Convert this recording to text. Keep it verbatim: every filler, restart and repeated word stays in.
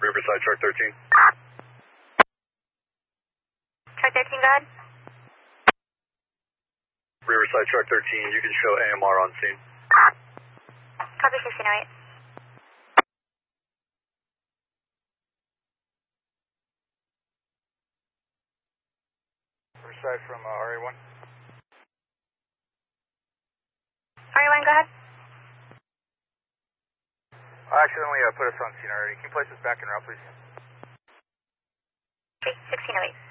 Riverside, truck thirteen. Truck thirteen, go ahead. Riverside, truck thirteen, you can show A M R on scene. Copy sixteen oh eight. Riverside from uh, R A one. R A one, go ahead. I accidentally uh, put us on scene already. Can you place us back in route, please? sixteen oh eight.